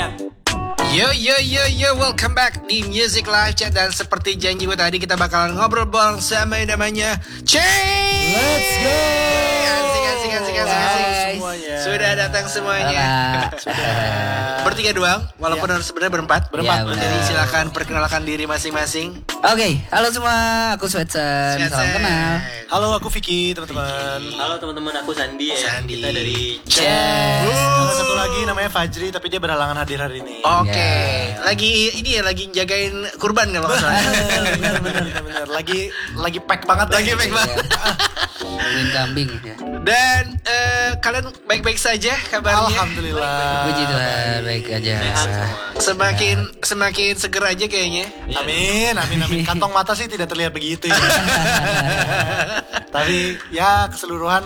Yo, welcome back di Music Live Chat. Dan seperti janji gue tadi, kita bakalan ngobrol bareng sama yang namanya Change. Let's go. Asik. Sudah datang semuanya. Bertiga doang, walaupun harus sebenarnya berempat. Ya, Jadi silakan perkenalkan diri masing-masing. Oke, halo semua, aku Sweatsen, salam kenal. Halo, aku Vicky, teman-teman. Halo teman-teman, aku Sandi ya. Sandi. Kita dari Ada satu lagi namanya Fajri, tapi dia berhalangan hadir hari ini. Oke, lagi jagain kurban kalau nggak salah. Bener. Lagi pack banget. Kambing kambing ya. Dan kalian baik-baik saja kabarnya? Alhamdulillah. Puji Tuhan, baik aja. Semakin seger aja kayaknya. Amin. Kantong mata sih tidak terlihat begitu ya. Tapi ya keseluruhan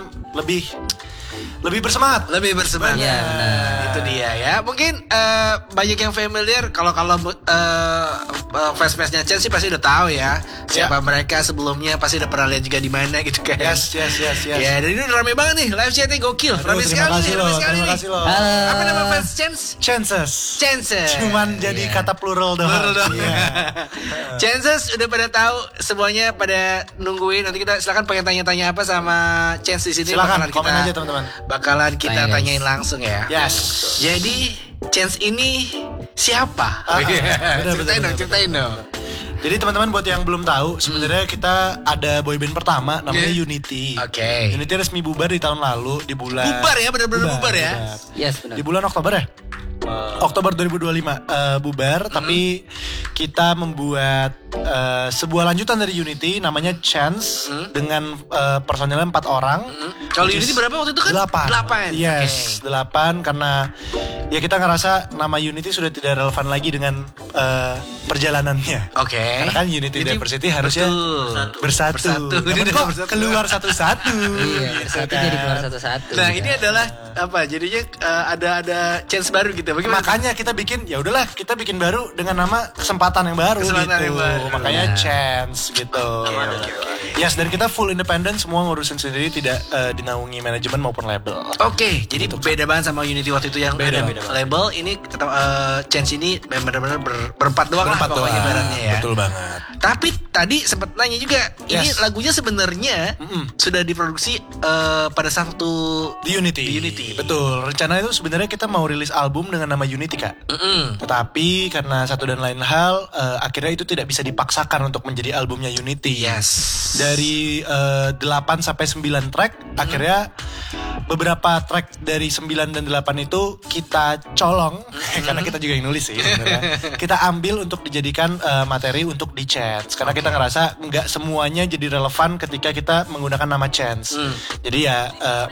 lebih bersemangat. Ya, benar. Itu dia ya. Mungkin banyak yang familiar kalau fans-fansnya Chelsea pasti udah tahu ya siapa mereka sebelumnya, pasti udah pernah lihat juga di mana gitu kan. Yes. Ya, dan ini udah rame banget nih, live chatnya gokil. Rame sekali nih. Terima kasih loh. Apa nama fans Chances. Chances. Cuman jadi kata plural doang. Iya. Chances udah pada tahu semuanya, pada nungguin. Nanti kita silakan pengen tanya-tanya apa sama Chance di sini. Silakan komen aja teman-teman. Bakalan kita Tanya, guys. tanyain langsung ya. Yes. Jadi Chance ini siapa? Bener. Ceritain dong. Jadi teman-teman buat yang belum tahu, sebenarnya kita ada boyband pertama namanya Unity. Oke. Unity resmi bubar di tahun lalu di bulan Bubar ya, benar-benar bubar ya. Yes, benar. Di bulan Oktober ya? Oktober 2025 bubar, tapi kita membuat sebuah lanjutan dari Unity namanya Chance dengan personilnya 4 orang. Kalau Unity berapa waktu itu kan? 8. Yes, 8 karena ya kita ngerasa nama Unity sudah tidak relevan lagi dengan perjalanannya. Oke. Karena kan Unity University harusnya bersatu. Dia Kok bersatu. keluar satu-satu. Iya, satu jadi keluar satu-satu. Nah, gitu. ini adalah apa? Jadinya ada Chance baru gitu. Bagaimana? Makanya kita bikin, ya udahlah kita bikin baru dengan nama kesempatan yang baru Kesempatan gitu. yang baru. Makanya Ya. Chance gitu. Yes, dan kita full independent, semua ngurusin sendiri, tidak dinaungi manajemen maupun label. Oke, jadi beda banget sama Unity waktu itu yang Beda. ada label. Ini Chance ini benar-benar berempat doang lah pokoknya ibaratnya ya. Betul banget. Tapi tadi sempat nanya juga, ini Yes. lagunya sebenarnya sudah diproduksi pada satu Di Unity. Betul. Rencana itu sebenarnya kita mau rilis album dengan nama Unity, Kak. Tetapi karena satu dan lain hal, akhirnya itu tidak bisa dipaksakan untuk menjadi albumnya Unity. Yes. Dari 8 sampai 9 track, akhirnya beberapa track dari 9 dan 8 itu kita colong karena kita juga yang nulis sih sebenarnya. Kita ambil untuk dijadikan materi untuk di Chance karena kita ngerasa nggak semuanya jadi relevan ketika kita menggunakan nama Chance. Jadi ya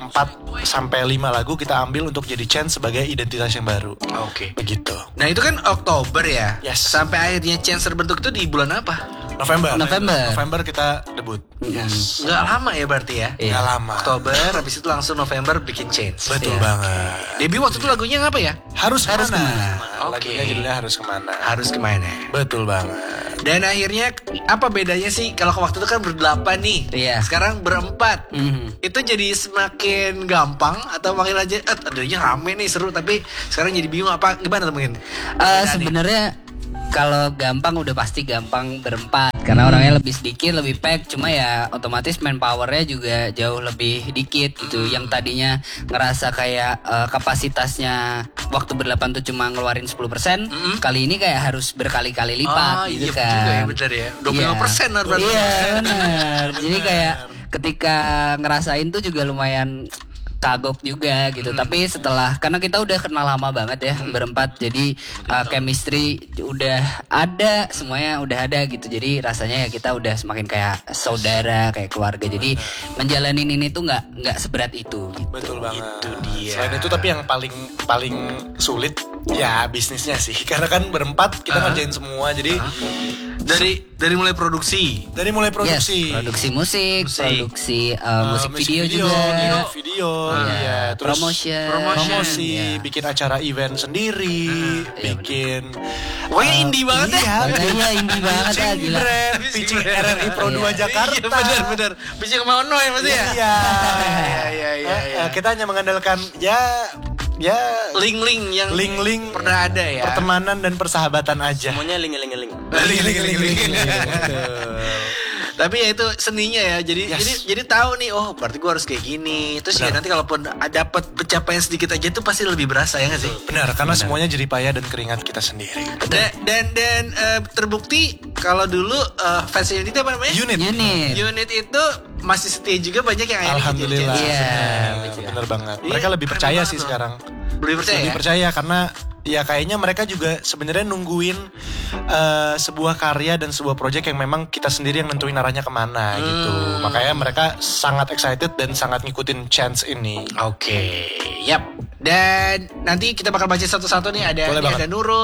4 sampai 5 lagu kita ambil untuk jadi Chance sebagai identitas yang baru. Oke. Begitu. Nah, itu kan Oktober ya. Yes. Sampai akhirnya Chance terbentuk itu di bulan apa? November kita debut. Yes. Nggak lama ya berarti ya? Iya. Nggak lama. Oktober, habis itu langsung November bikin Chance. Betul banget. Debut waktu itu lagunya apa ya? Harus kemana? Oke. Lagunya judulnya Harus Kemana. Harus kemana? Betul banget. Dan akhirnya apa bedanya sih kalau waktu itu kan berdelapan nih, Iya. sekarang berempat. Mhm. Itu jadi semakin gampang atau makin aja adanya rame nih seru, tapi sekarang jadi bingung apa gimana tuh mungkin? Sebenarnya kalau gampang udah pasti gampang berempat karena orangnya lebih sedikit, lebih pack, cuma ya otomatis manpowernya juga jauh lebih dikit gitu. Yang tadinya ngerasa kayak kapasitasnya waktu berlapan tuh cuma ngeluarin 10%, kali ini kayak harus berkali-kali lipat gitu iya kan. juga ya, bener ya. 25% Iya. berarti. Iya benar. Jadi kayak ketika ngerasain tuh juga lumayan kagok juga gitu. Tapi setelah, karena kita udah kenal lama banget ya berempat, jadi chemistry udah ada, semuanya udah ada gitu. Jadi rasanya ya kita udah semakin kayak saudara, kayak keluarga. Jadi menjalanin ini tuh nggak seberat itu gitu. Betul banget. Itu dia. Selain itu tapi yang paling sulit ya bisnisnya sih. Karena kan berempat kita ngerjain semua. Jadi Dari mulai produksi. Yes, produksi musik, produksi musik video juga. Video, Iya, ya, terus promosi, iya. bikin acara event sendiri, bikin Pokoknya indie banget ya. Makanya indie banget ya, pitching gila. brand, pitching RRI Pro 2 Jakarta. Iya benar. Bisa kemana ya pasti ya? Iya. Iya. Kita hanya mengandalkan ya ya link-link yang link-link pernah ada ya. pertemanan dan persahabatan aja. Semuanya ling-ling-ling. Link. Tapi ya itu seninya ya. Jadi tahu nih, oh berarti gue harus kayak gini. Terus ya nanti kalaupun dapat pencapaian sedikit aja tuh pasti lebih berasa ya nggak sih? Benar, karena semuanya jerih payah dan keringat kita sendiri. Dan terbukti kalau dulu fans unit apa namanya? Unit itu masih setia juga, banyak yang akhirnya Alhamdulillah. Iya, Benar banget. Mereka Iya, lebih keren percaya banget sih loh. sekarang. Lebih Lebih percaya karena ya kayaknya mereka juga sebenarnya nungguin sebuah karya dan sebuah project yang memang kita sendiri yang nentuin arahnya kemana gitu. Makanya mereka sangat excited dan sangat ngikutin chance ini. Oke, yap. Dan nanti kita bakal baca satu-satu nih. Boleh banget. Ada Nurul,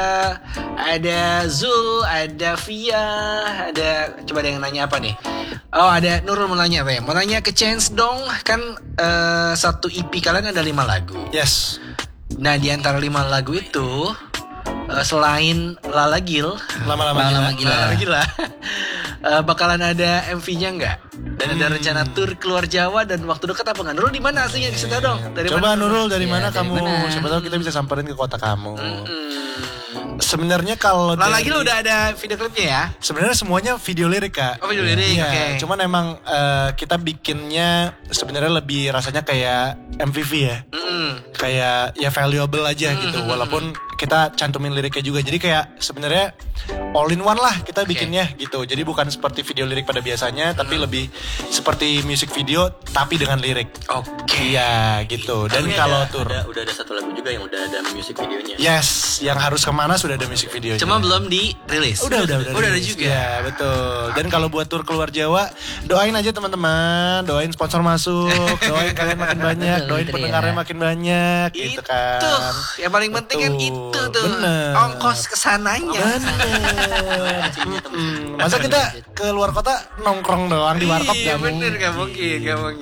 ada Zul, ada Via, ada, coba ada yang nanya apa nih? Oh, ada Nurul mau nanya apa ya? Mau nanya ke Chance dong. Kan satu EP kalian ada 5 lagu. Yes. Nah, di antara 5 lagu itu selain Lala Gil, Lama-lama gila. Bakalan ada MV-nya nggak? Dan ada rencana tur keluar Jawa dan waktu dekat apa nggak? Nurul di mana aslinya? Di situ dong. Dari Coba mana? Nurul dari Ya, mana dari kamu? mana? Siapa tahu kita bisa samperin ke kota kamu. Sebenarnya kalau Lala dari- Gil udah ada video klipnya ya? Sebenarnya semuanya video lirik, Kak. Oh, video lirik, Iya, oke. cuman emang kita bikinnya sebenarnya lebih rasanya kayak MVV ya. Kayak ya valuable aja gitu. Walaupun kita cantumin liriknya juga. Jadi kayak sebenarnya all in one lah kita bikinnya gitu. Jadi bukan seperti video lirik pada biasanya, tapi lebih seperti music video tapi dengan lirik. Oke. Iya gitu. Dan Tapi kalau ada- tour, udah ada satu lagu juga yang udah ada music videonya. yes, yang harus kemana sudah ada music videonya. Cuma belum dirilis. Udah ada rilis. juga. Ya betul. Dan kalau buat tur keluar Jawa, doain aja teman-teman, doain sponsor masuk, doain kalian makin banyak, doain Betul, pendengarnya ya. makin banyak, gitu kan. Itu yang paling penting kan Betul. itu tuh. Bener. Ongkos kesananya. Bener. Masa kita ke luar kota nongkrong doang di warkop Iya gak bener, gak mungkin.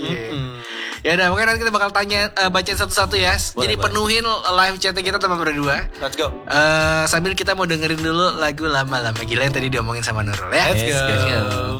Ya udah, mungkin nanti kita bakal tanya, bacain satu-satu ya. Jadi penuhin live chatnya kita teman berdua. Let's go. Sambil kita mau dengerin dulu lagu lama-lama gila yang tadi diomongin sama Nurul ya. Let's go.